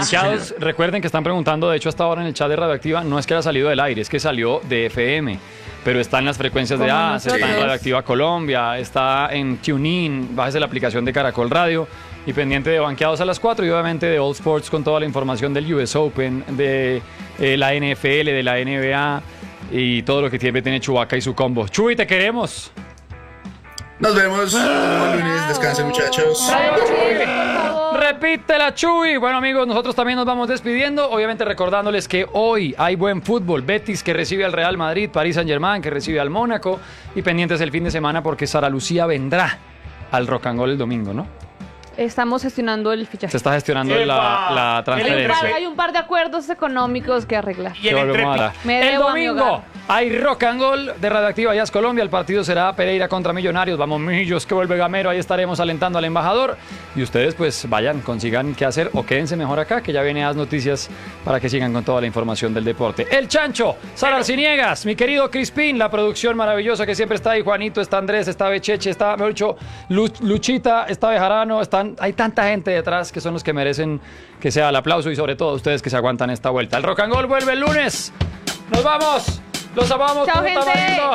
Banqueados, recuerden que están preguntando, de hecho hasta ahora en el chat de Radioactiva, no es que haya salido del aire, es que salió de FM. Pero está en las frecuencias de AS, está en Radioactiva Colombia, está en TuneIn, bájese la aplicación de Caracol Radio y pendiente de Banqueados a las 4 y obviamente de All Sports con toda la información del US Open, de la NFL, de la NBA y todo lo que tiene Chewbacca y su combo. Chuy, te queremos. Nos vemos el lunes. Descansen, muchachos. Repítela, Chuy. Bueno, amigos, nosotros también nos vamos despidiendo. Obviamente recordándoles que hoy hay buen fútbol. Betis que recibe al Real Madrid, Paris Saint-Germain que recibe al Mónaco. Y pendientes el fin de semana porque Sara Lucía vendrá al Rock and Roll el domingo, ¿no? Estamos gestionando el fichaje. Se está gestionando la transferencia. Hay un par de acuerdos económicos que arreglar. Y el entrepique. El domingo hay Rock and Roll de Radioactiva Jazz Colombia. El partido será Pereira contra Millonarios. Vamos, Millos, que vuelve Gamero. Ahí estaremos alentando al embajador. Y ustedes, pues, vayan, consigan qué hacer o quédense mejor acá, que ya vienen las noticias para que sigan con toda la información del deporte. El Chancho, Sara Arciniegas, mi querido Crispín, la producción maravillosa que siempre está ahí. Juanito, está Andrés, está Becheche, está, mejor dicho, Luchita, está Bejarano, hay tanta gente detrás que son los que merecen que sea el aplauso y sobre todo ustedes que se aguantan esta vuelta. El Rock and Roll vuelve el lunes. Nos vamos. Los amamos. Chao, puta gente. marido.